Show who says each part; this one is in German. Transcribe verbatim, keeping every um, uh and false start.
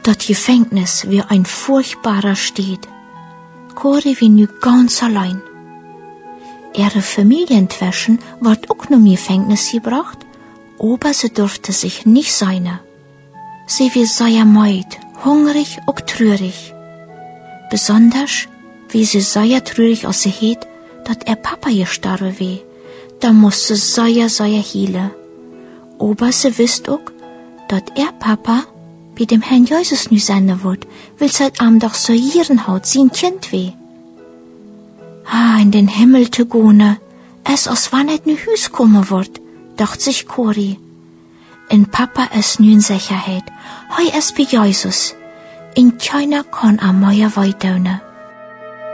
Speaker 1: Dat Gefängnis wie ein furchtbarer steht. Cori wie nu ganz allein. Ihre Familientwäschen ward auch nur im Gefängnis gebracht, aber sie durfte sich nicht sein. Sie wie sehr meid, hungrig und traurig. Besonders, wie sie sehr traurig aus sie het, dat ihr Papa gestorben wär, da musste sie sehr, sehr hielen. Aber sie wisst auch, dat ihr Papa bei dem Herrn Jesus nu sein wird, weil seit am doch so ihren Haut sein Kind weh. Ah, in den Himmel zu gehen, es als wann et nu Hüs kommen wird, dacht sich Cori. In Papa es nu in Sicherheit, hei es bei Jesus, in keiner kann am Meier weitdaunen.